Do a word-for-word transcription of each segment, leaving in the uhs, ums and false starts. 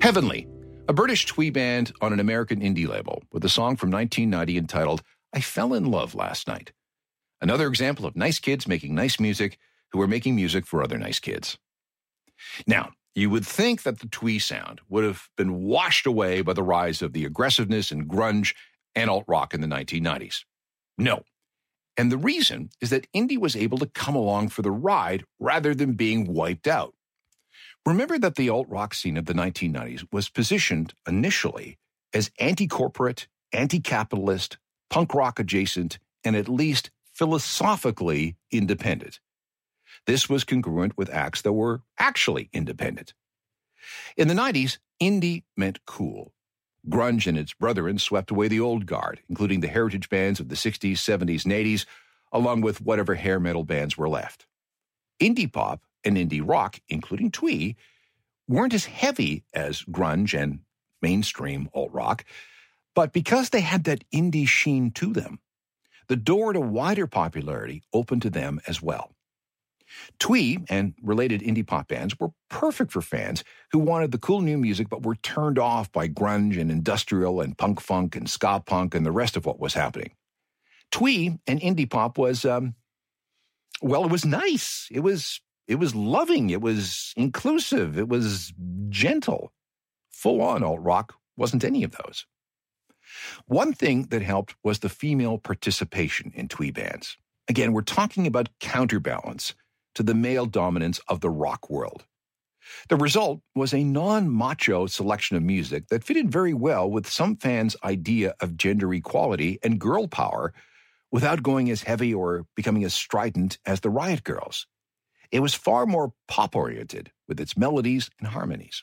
Heavenly, a British twee band on an American indie label with a song from nineteen ninety entitled I Fell in Love Last Night. Another example of nice kids making nice music who are making music for other nice kids. Now, you would think that the twee sound would have been washed away by the rise of the aggressiveness and grunge and alt-rock in the nineteen nineties. No. And the reason is that indie was able to come along for the ride rather than being wiped out. Remember that the alt-rock scene of the nineteen nineties was positioned initially as anti-corporate, anti-capitalist, punk rock adjacent, and at least philosophically independent. This was congruent with acts that were actually independent. In the nineties, indie meant cool. Grunge and its brethren swept away the old guard, including the heritage bands of the sixties, seventies, and eighties, along with whatever hair metal bands were left. Indie pop and indie rock, including twee, weren't as heavy as grunge and mainstream alt-rock, but because they had that indie sheen to them, the door to wider popularity opened to them as well. Twee and related indie pop bands were perfect for fans who wanted the cool new music but were turned off by grunge and industrial and punk funk and ska punk and the rest of what was happening. Twee and indie pop was, um, well, it was nice. It was, it was loving. It was inclusive. It was gentle. Full-on alt-rock wasn't any of those. One thing that helped was the female participation in twee bands. Again, we're talking about counterbalance to the male dominance of the rock world. The result was a non-macho selection of music that fitted very well with some fans' idea of gender equality and girl power without going as heavy or becoming as strident as the Riot Girls. It was far more pop-oriented with its melodies and harmonies.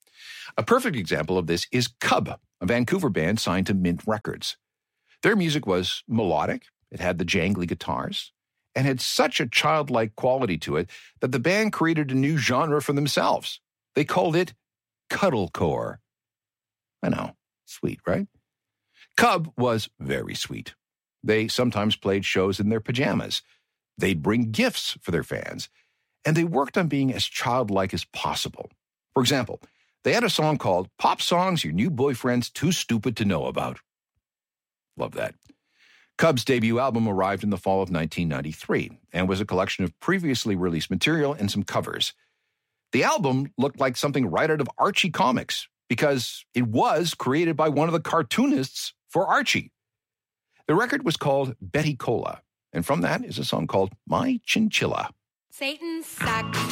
A perfect example of this is Cub, a Vancouver band signed to Mint Records. Their music was melodic, it had the jangly guitars, and had such a childlike quality to it that the band created a new genre for themselves. They called it cuddlecore. I know, sweet, right? Cub was very sweet. They sometimes played shows in their pajamas. They'd bring gifts for their fans, and they worked on being as childlike as possible. For example, they had a song called Pop Songs Your New Boyfriend's Too Stupid to Know About. Love that. Cub's debut album arrived in the fall of nineteen ninety-three and was a collection of previously released material and some covers. The album looked like something right out of Archie comics because it was created by one of the cartoonists for Archie. The record was called Betty Cola, and from that is a song called My Chinchilla. Satan sucks.